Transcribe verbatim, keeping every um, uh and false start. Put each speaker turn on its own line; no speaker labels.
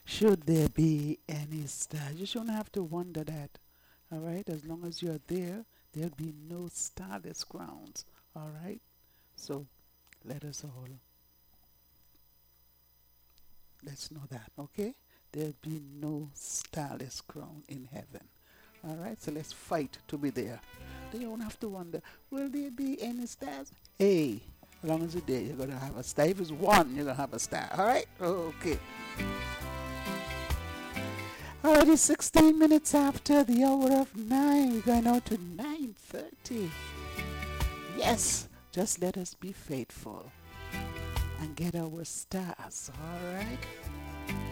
Should there be any stars, you shouldn't have to wonder that. All right, as long as you're there, there'll be no starless grounds. All right, so let us all let's know that. Okay, there'll be no starless ground in heaven. All right, so let's fight to be there. Then you won't have to wonder, will there be any stars? Hey, as long as you're there, you're gonna have a star. If it's one, you're gonna have a star. All right, okay. Already sixteen minutes after the hour of nine. We're going on to nine thirty. Yes, just let us be faithful and get our stars, all right?